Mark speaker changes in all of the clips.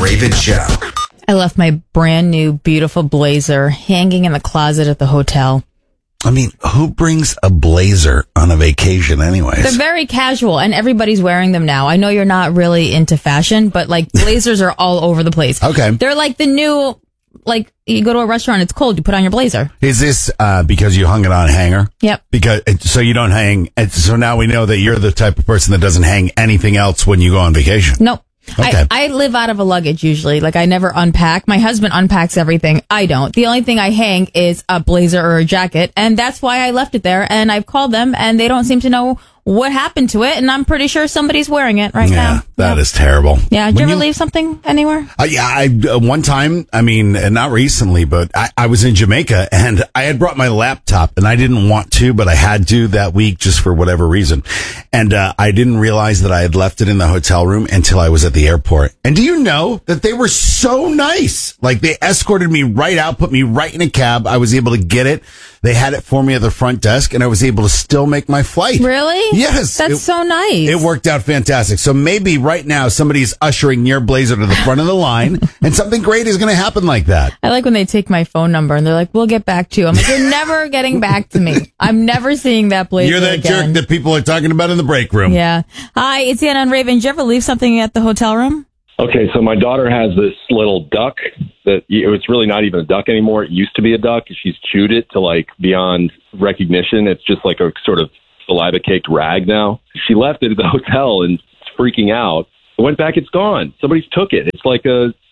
Speaker 1: Raven Show.
Speaker 2: I left my brand new, beautiful blazer hanging in the closet at the hotel.
Speaker 3: I mean, who brings a blazer on a vacation anyways?
Speaker 2: They're very casual, and everybody's wearing them now. I know you're not really into fashion, but, like, blazers are all over the place.
Speaker 3: Okay.
Speaker 2: They're like the new, like, you go to a restaurant, it's cold, you put on your blazer.
Speaker 3: Is this because you hung it on a hanger?
Speaker 2: Yep.
Speaker 3: So you don't hang. So now we know that you're the type of person that doesn't hang anything else when you go on vacation.
Speaker 2: Nope.
Speaker 3: Okay.
Speaker 2: I live out of a luggage usually. Like, I never unpack. My husband unpacks everything. I don't. The only thing I hang is a blazer or a jacket, and that's why I left it there. And I've called them, and they don't seem to know what happened to it, and I'm pretty sure somebody's wearing it right now.
Speaker 3: That is terrible.
Speaker 2: Yeah, did you ever leave something anywhere?
Speaker 3: One time, I mean, not recently, but I was in Jamaica, and I had brought my laptop, and I didn't want to, but I had to that week just for whatever reason. And I didn't realize that I had left it in the hotel room until I was at the airport. And do you know that they were so nice? Like, they escorted me right out, put me right in a cab. I was able to get it. They had it for me at the front desk, and I was able to still make my flight.
Speaker 2: Really?
Speaker 3: Yes.
Speaker 2: That's so nice.
Speaker 3: It worked out fantastic. So maybe right now somebody's ushering your blazer to the front of the line, and something great is going to happen like that.
Speaker 2: I like when they take my phone number, and they're like, we'll get back to you. I'm like, you're never getting back to me. I'm never seeing that blazer
Speaker 3: You're that
Speaker 2: again.
Speaker 3: jerk that people are talking about in the break room.
Speaker 2: Yeah. Hi, it's Anna and Raven. Did you ever leave something at the hotel room?
Speaker 4: Okay, so my daughter has this little duck that it's really not even a duck anymore. It used to be a duck. She's chewed it to, like, beyond recognition. It's just like a sort of saliva-caked rag now. She left it at the hotel and freaking out. I went back, it's gone. Somebody's took it. It's like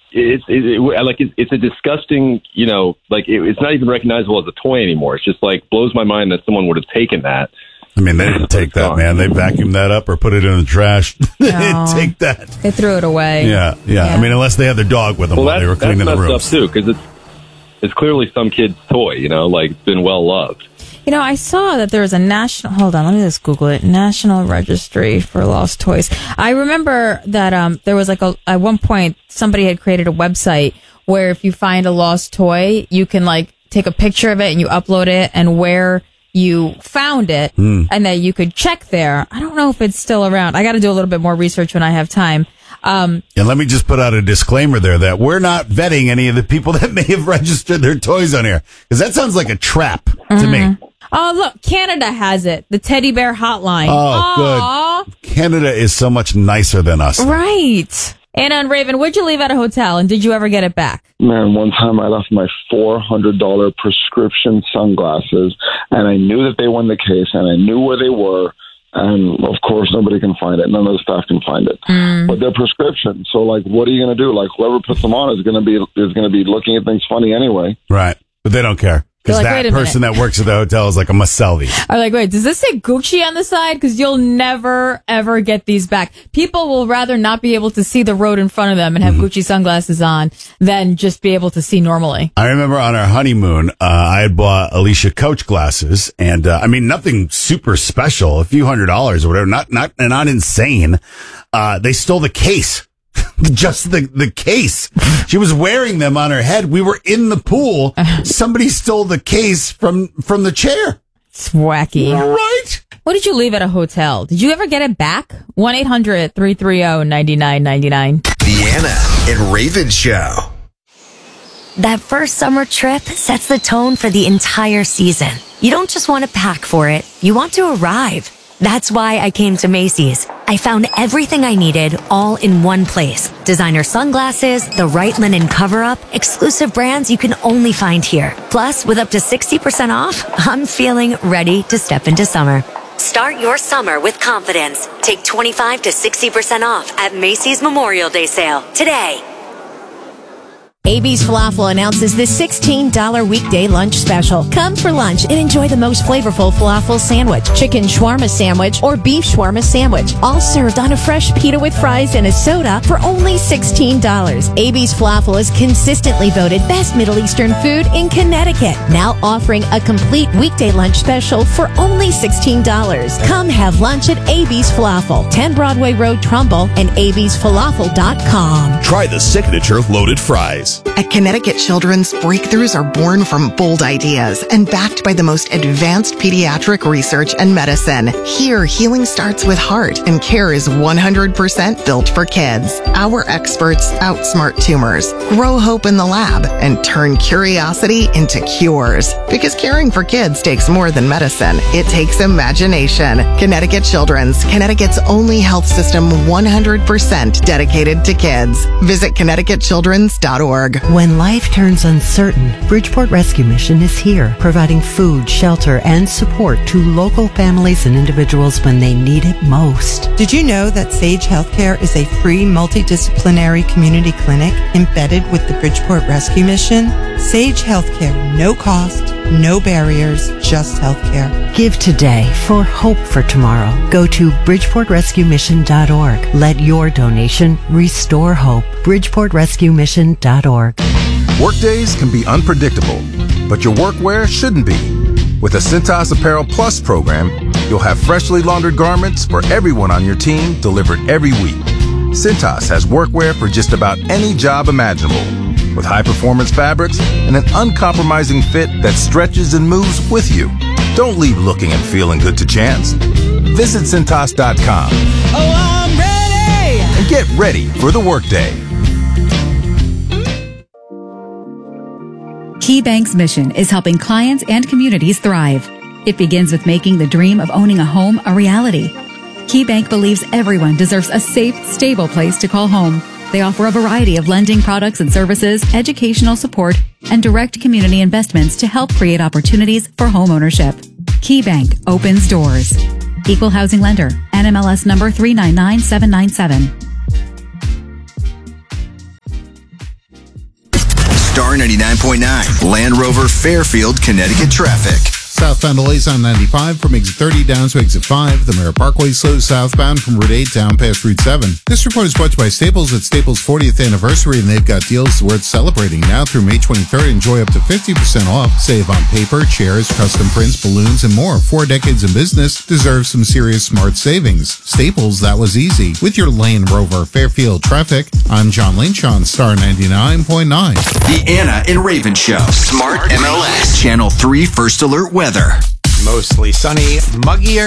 Speaker 4: it's a disgusting, it's not even recognizable as a toy anymore. It's just like blows my mind that someone would have taken that.
Speaker 3: I mean, they didn't take that, man. They vacuumed that up or put it in the trash. They didn't take that.
Speaker 2: They threw it away.
Speaker 3: Yeah. I mean, unless they had their dog with them while they were cleaning the rooms.
Speaker 4: That's messed up, too, because it's clearly some kid's toy, it's been well loved.
Speaker 2: I saw that there was a national, hold on, let me just Google it, National Registry for Lost Toys. I remember that there was at one point, somebody had created a website where if you find a lost toy, you can take a picture of it and you upload it and where you found it and that you could check there. I don't know if it's still around. I got to do a little bit more research when I have time.
Speaker 3: And let me just put out a disclaimer there that we're not vetting any of the people that may have registered their toys on here, because that sounds like a trap to me.
Speaker 2: Oh, look, Canada has it. The teddy bear hotline.
Speaker 3: Oh, good. Canada is so much nicer than us.
Speaker 2: Right. Anna and Raven, what'd you leave at a hotel, and did you ever get it back?
Speaker 5: Man, one time I left my $400 prescription sunglasses, and I knew that they won the case, and I knew where they were, and of course nobody can find it. None of the staff can find it. But they're prescription, so what are you going to do? Whoever puts them on is going to be looking at things funny anyway.
Speaker 3: Right, but they don't care. Because that person that works at the hotel is like, I must sell these.
Speaker 2: I'm like, wait, does this say Gucci on the side? Because you'll never, ever get these back. People will rather not be able to see the road in front of them and have Gucci sunglasses on than just be able to see normally.
Speaker 3: I remember on our honeymoon, I had bought Alicia Coach glasses, and nothing super special, a few $100s or whatever, not insane. They stole the case. Just the case. She was wearing them on her head. We were in the pool. Somebody stole the case from the chair.
Speaker 2: It's wacky.
Speaker 3: Right?
Speaker 2: What did you leave at a hotel? Did you ever get it back? 1-800-330-9999.
Speaker 1: The Anna and Raven Show.
Speaker 6: That first summer trip sets the tone for the entire season. You don't just want to pack for it. You want to arrive. That's why I came to Macy's. I found everything I needed all in one place. Designer sunglasses, the right linen cover-up, exclusive brands you can only find here. Plus, with up to 60% off, I'm feeling ready to step into summer. Start your summer with confidence. Take 25 to 60% off at Macy's Memorial Day sale today.
Speaker 7: AB's Falafel announces the $16 weekday lunch special. Come for lunch and enjoy the most flavorful falafel sandwich, chicken shawarma sandwich, or beef shawarma sandwich. All served on a fresh pita with fries and a soda for only $16. AB's Falafel is consistently voted best Middle Eastern food in Connecticut. Now offering a complete weekday lunch special for only $16. Come have lunch at AB's Falafel, 10 Broadway Road, Trumbull, and absfalafel.com.
Speaker 8: Try the signature loaded fries. Children's.
Speaker 9: At Connecticut Children's, breakthroughs are born from bold ideas and backed by the most advanced pediatric research and medicine. Here, healing starts with heart, and care is 100% built for kids. Our experts outsmart tumors, grow hope in the lab, and turn curiosity into cures. Because caring for kids takes more than medicine. It takes imagination. Connecticut Children's, Connecticut's only health system 100% dedicated to kids. Visit ConnecticutChildren's.org.
Speaker 10: When life turns uncertain, Bridgeport Rescue Mission is here, providing food, shelter, and support to local families and individuals when they need it most.
Speaker 11: Did you know that Sage Healthcare is a free multidisciplinary community clinic embedded with the Bridgeport Rescue Mission? Sage Healthcare, no cost, no barriers, just healthcare.
Speaker 10: Give today for hope for tomorrow. Go to BridgeportRescueMission.org. Let your donation restore hope. BridgeportRescueMission.org.
Speaker 8: Workdays can be unpredictable, but your workwear shouldn't be. With the Cintas Apparel Plus program, you'll have freshly laundered garments for everyone on your team delivered every week. Cintas has workwear for just about any job imaginable, with high-performance fabrics and an uncompromising fit that stretches and moves with you. Don't leave looking and feeling good to chance. Visit Cintas.com.
Speaker 12: Oh, I'm ready!
Speaker 8: And get ready for the workday.
Speaker 13: KeyBank's mission is helping clients and communities thrive. It begins with making the dream of owning a home a reality. KeyBank believes everyone deserves a safe, stable place to call home. They offer a variety of lending products and services, educational support, and direct community investments to help create opportunities for home ownership. KeyBank opens doors. Equal housing lender. NMLS number 399797.
Speaker 1: Star 99.9, Land Rover Fairfield, Connecticut traffic.
Speaker 14: Southbound delays on 95 from exit 30 down to exit 5. The Merritt Parkway slows southbound from Route 8 down past Route 7. This report is brought to you by Staples. It's Staples' 40th anniversary, and they've got deals worth celebrating. Now through May 23rd, enjoy up to 50% off. Save on paper, chairs, custom prints, balloons, and more. 4 decades in business deserves some serious smart savings. Staples, that was easy. With your Land Rover Fairfield traffic, I'm John Lynch on Star 99.9.
Speaker 1: The Anna and Raven Show. Smart MLS. Channel 3 First Alert Weather.
Speaker 15: Mostly sunny, muggy